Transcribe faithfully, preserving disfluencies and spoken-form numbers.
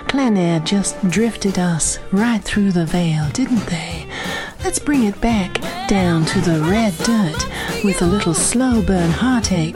Plein air just drifted us right through the veil, didn't they? Let's bring it back down to the red dirt with a little slow burn heartache